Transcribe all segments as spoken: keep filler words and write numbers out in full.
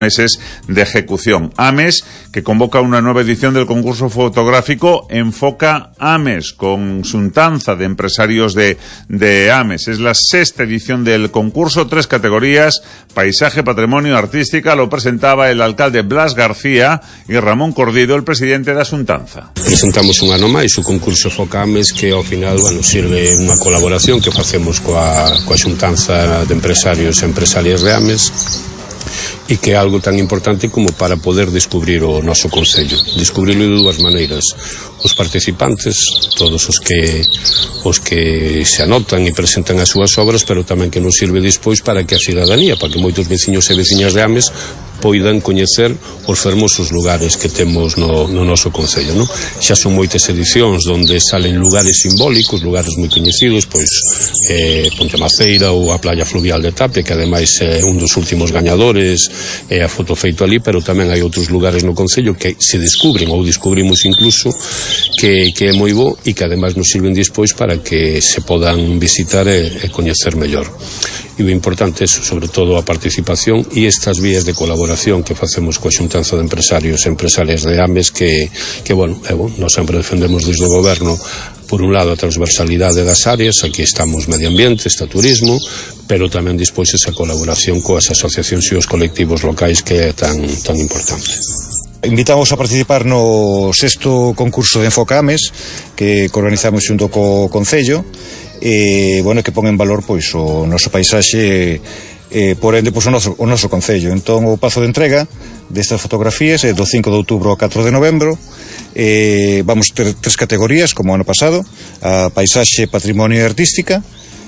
meses de ejecución. AMES, que convoca una nueva edición del concurso fotográfico Enfoca AMES, con Xuntanza de empresarios de, de AMES. Es la sexta edición del concurso, tres categorías: paisaje, patrimonio, artística. Lo presentaba el alcalde Blas García y Ramón Cordido, el presidente da Xuntanza. Presentamos un ano máis o concurso Enfoca AMES, que ao final, bueno, sirve unha colaboración que facemos coa, coa Xuntanza de empresarios e empresarias de AMES, e que é algo tan importante como para poder descubrir o noso concello. Descubrirlo de dúas maneiras: os participantes, todos os que os que se anotan e presentan as súas obras, pero tamén que nos sirve despois para que a cidadanía, para que moitos veciños e veciñas de AMES poidan coñecer os fermosos lugares que temos no, no noso concello, non? Xa son moitas edicións onde salen lugares simbólicos, lugares moi coñecidos, pois eh, Pontemaceira ou a Playa Fluvial de Tapia, que ademais é eh, un dos últimos gañadores, é eh, a foto feito ali, pero tamén hai outros lugares no concello que se descubren ou descubrimos incluso que, que é moi bo e que ademais nos sirven despois para que se podan visitar e, e coñecer mellor. E o importante é, sobre todo, a participación e estas vías de colaboración que facemos coa Xuntanza de Empresarios e Empresarias de AMES, que, que bueno, é bon, nós sempre defendemos desde o goberno, por un lado, a transversalidade das áreas. Aquí estamos medio ambiente, está turismo, pero tamén despois esa colaboración coas asociacións e os colectivos locais, que é tan, tan importante. Invitamos a participar no sexto concurso de Enfoca AMES que organizamos xunto co Concello, e, bueno, que pon en valor pois o noso paisaxe, e, por ende, pois o noso, o noso Concello. Entón, o prazo de entrega destas fotografías é do cinco de outubro ao catro de novembro. E vamos ter tres categorías, como ano pasado: a paisaxe, patrimonio e artística.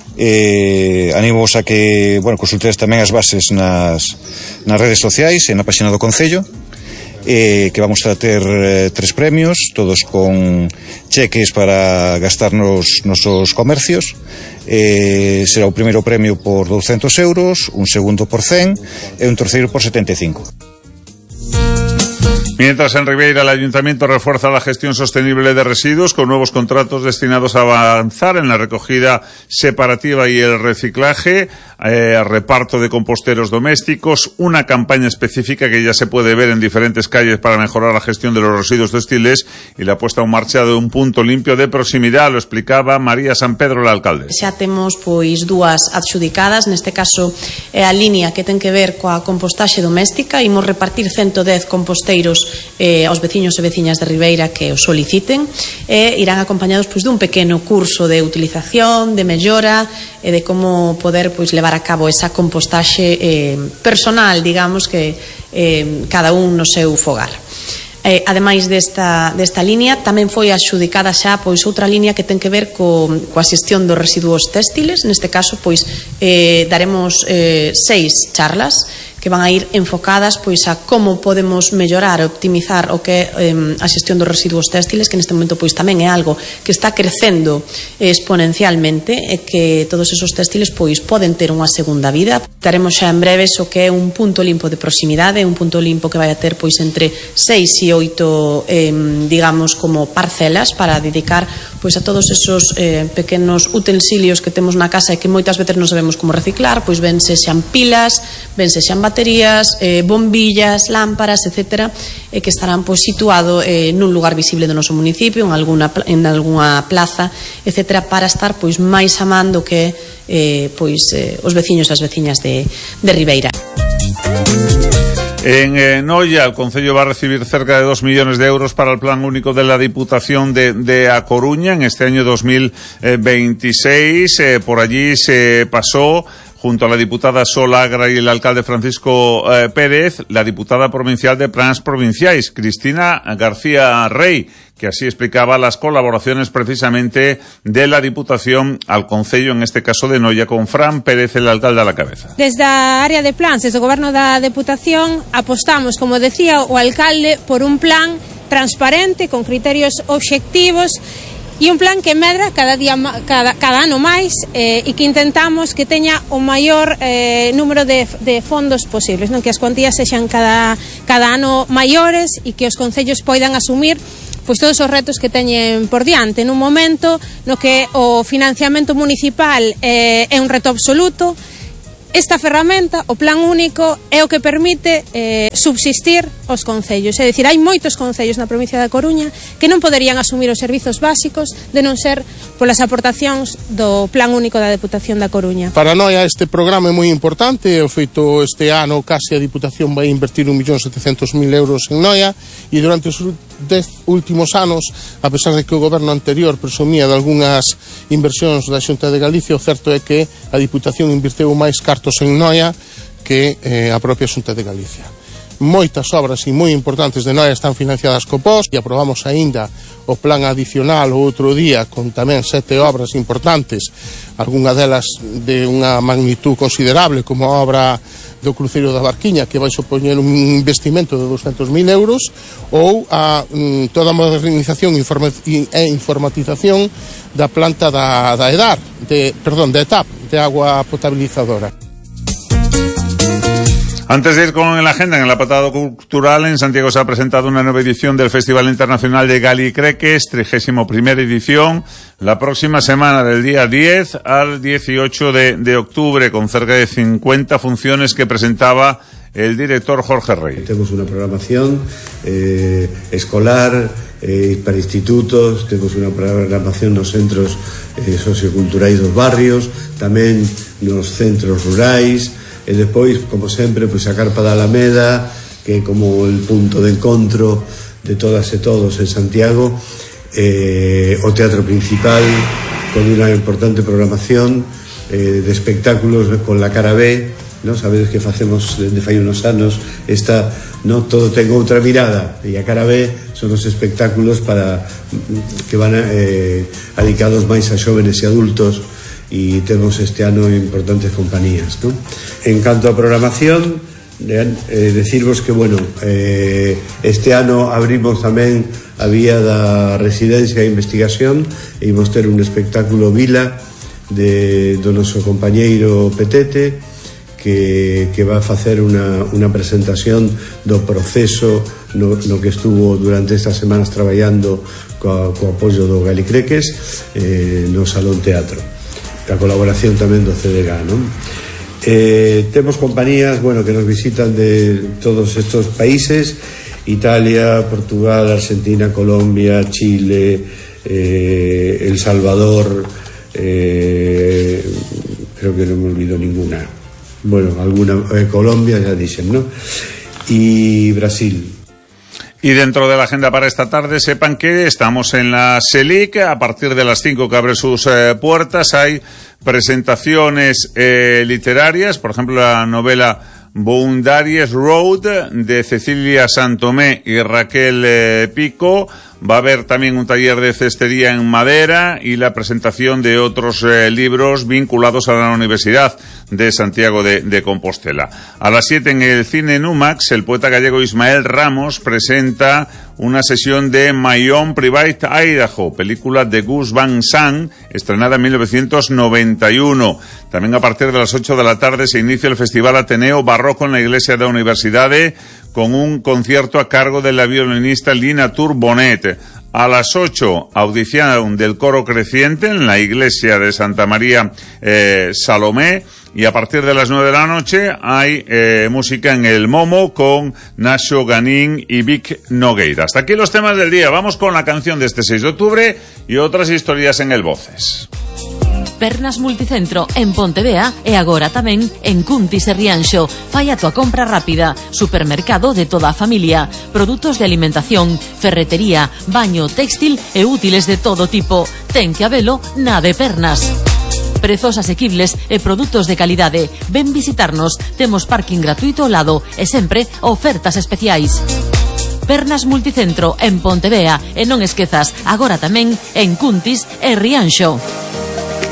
E animos a que, bueno, consultedes tamén as bases nas, nas redes sociais e na página do Concello. Eh, que vamos a ter eh, tres premios, todos con cheques para gastar nos nosos comercios. Eh, será o primeiro premio por douscentos euros, un segundo por cen e un terceiro por setenta e cinco. Mientras, en Ribeira, el Ayuntamiento refuerza la gestión sostenible de residuos con nuevos contratos destinados a avanzar en la recogida separativa y el reciclaje, eh, reparto de composteros domésticos, una campaña específica que ya se puede ver en diferentes calles para mejorar la gestión de los residuos textiles y la puesta en marcha de un punto limpio de proximidad. Lo explicaba María San Pedro, la alcalde. Xa temos pois dúas adxudicadas, neste caso é a línea que ten que ver coa compostaxe doméstica. Imos repartir ciento dez composteiros Eh, aos veciños e veciñas de Ribeira que os soliciten, e irán acompañados pois dun pequeno curso de utilización, de mellora e de como poder pois levar a cabo esa compostaxe eh, personal, digamos, que eh, cada un no seu fogar. Eh, ademais desta, desta línea, tamén foi adxudicada xa pois outra línea que ten que ver co, coa xestión dos residuos textiles. Neste caso, pois eh, daremos eh, seis charlas que van a ir enfocadas pois a como podemos mellorar e optimizar o que é eh, a xestión dos residuos textiles, que neste momento pois tamén é algo que está crecendo exponencialmente, e que todos esos textiles pois poden ter unha segunda vida. Daremos xa en breves o que é un punto limpo de proximidade, un punto limpo que vai a ter pois entre seis e oito eh, digamos como parcelas para dedicar pois a todos esos eh, pequenos utensilios que temos na casa e que moitas veces non sabemos como reciclar, pois vense xan pilas, vense xan baterías, eh, bombillas, lámparas, etcétera, e que estarán pois situado eh, nun lugar visible do noso municipio, en alguna en algunha plaza, etcétera, para estar pois máis amando que eh, pois eh, os veciños e as veciñas de, de Ribeira. En eh, Noia, el Concello va a recibir cerca de dos millones de euros para el Plan Único de la Diputación de, de A Coruña en este año dos mil veintiséis. Eh, por allí se pasó, junto a la diputada Sol Agra y el alcalde Francisco eh, Pérez, la diputada provincial de Plans Provinciais, Cristina García Rey, que así explicaba las colaboraciones precisamente de la Diputación al Concello, en este caso de Noia, con Fran Pérez, el alcalde, a la cabeza. Desde a área de plans, desde o Goberno da Deputación, apostamos, como decía o alcalde, por un plan transparente, con criterios obxectivos, e un plan que medra cada día cada, cada ano máis, eh, e que intentamos que teña o maior eh, número de, de fondos posibles, non? Que as cuantías sexan cada, cada ano maiores e que os concellos poidan asumir pois todos os retos que teñen por diante nun momento no que o financiamento municipal eh, é un reto absoluto, esta ferramenta, o Plan Único, é o que permite eh, subsistir os concellos. É dicir, hai moitos concellos na provincia da Coruña que non poderían asumir os servizos básicos de non ser polas aportacións do Plan Único da Deputación da Coruña. Para Noia este programa é moi importante, o feito este ano case a Diputación vai invertir un millón setecentos mil euros en Noia, e durante os dez últimos anos, a pesar de que o goberno anterior presumía de algunhas inversións da Xunta de Galicia, o certo é que a Diputación invirteu máis cartos en Noia que eh, a propia Xunta de Galicia. Moitas obras e moi importantes de Noia están financiadas co P O S, e aprobamos aínda o plan adicional o outro día con tamén sete obras importantes, algunha delas de unha magnitud considerable, como a obra do cruceiro da Barquiña, que vai supoñer un investimento de doscientos mil euros, ou a mm, toda a modernización e informatización da planta da, da EDAR, de, perdón, de ETAP, de agua potabilizadora. Antes de ir con la agenda, en el apartado cultural, en Santiago se ha presentado una nueva edición del Festival Internacional de Galicreques, trigésima primera edición, la próxima semana del día diez al dieciocho de, de octubre, con cerca de cincuenta funciones que presentaba el director Jorge Rey. Tenemos una programación eh, escolar, eh, para institutos, tenemos una programación nos centros eh, socioculturais dos barrios, tamén nos centros rurais, e despois, como sempre, pois a Carpa da Alameda, que é como el punto de encontro de todas e todos en Santiago, eh, o Teatro Principal, con unha importante programación eh, de espectáculos con la cara B, ¿no? Sabedes que facemos desde fai unos anos esta, ¿no? Todo ten outra mirada, e a cara B son os espectáculos para que van eh, adicados máis a xóvenes e adultos, y tenemos este ano importantes compañías, ¿no? En canto a programación, eh, decirvos que, bueno, eh, este ano abrimos tamén a vía da residencia e investigación, e imos ter un espectáculo Vila de, do noso compañeiro Petete, que, que va a facer unha, unha presentación do proceso no, no que estuvo durante estas semanas traballando co, co apoio do Galicreques eh, no Salón Teatro. A colaboración tamén do C D G, non? Eh, temos compañías, bueno, que nos visitan de todos estos países: Italia, Portugal, Argentina, Colombia, Chile, eh, El Salvador, eh, creo que non me olvido ninguna. Bueno, alguna, eh, Colombia ya dicen, ¿no? Y Brasil. Y dentro de la agenda para esta tarde, sepan que estamos en la SELIC. A partir de las cinco que abre sus eh, puertas, hay presentaciones eh, literarias. Por ejemplo, la novela Boundaries Road de Cecilia Santomé y Raquel eh, Pico. Va a haber también un taller de cestería en madera y la presentación de otros eh, libros vinculados a la Universidad de Santiago de, de Compostela. A las siete en el Cine Numax, el poeta gallego Ismael Ramos presenta una sesión de My Own Private Idaho, película de Gus Van Sant, estrenada en mil novecientos noventa y uno. También a partir de las ocho de la tarde se inicia el Festival Ateneo Barroco en la Iglesia de la Universidad, con un concierto a cargo de la violinista Lina Turbonet. A las ocho, audición del coro creciente en la iglesia de Santa María eh, Salomé. Y a partir de las nueve de la noche hay eh, música en el Momo con Nacho Ganín y Vic Nogueira. Hasta aquí los temas del día. Vamos con la canción de este seis de octubre y otras historias en el Voces. Pernas Multicentro en Pontevea e agora tamén en Cuntis e Rianxo. Fai a tua compra rápida. Supermercado de toda a familia. Produtos de alimentación, ferretería, baño, textil e útiles de todo tipo. Ten que habelo na de Pernas. Prezos asequibles e produtos de calidade. Ven visitarnos. Temos parking gratuito ao lado e sempre ofertas especiais. Pernas Multicentro en Pontevea e non esquezas agora tamén en Cuntis e Rianxo.